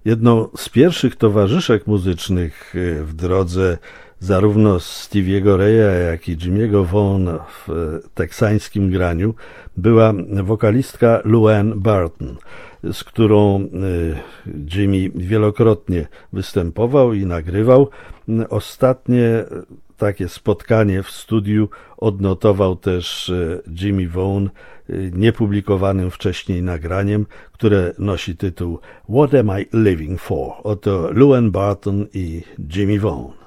Jedną z pierwszych towarzyszek muzycznych w drodze zarówno Stevie'ego Raya, jak i Jimmy'ego Vaughna w teksańskim graniu była wokalistka Luann Barton, z którą Jimmy wielokrotnie występował i nagrywał. Ostatnie takie spotkanie w studiu odnotował też Jimmy Vaughn niepublikowanym wcześniej nagraniem, które nosi tytuł What Am I Living For? Oto Luann Barton i Jimmy Vaughn.